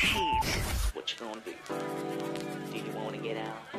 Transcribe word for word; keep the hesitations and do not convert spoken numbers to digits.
right. What you gonna do? Do you wanna get out?